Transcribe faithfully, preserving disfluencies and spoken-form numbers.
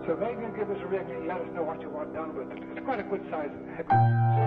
So maybe you give us a ring and let us know what you want done with it. It's quite a good size.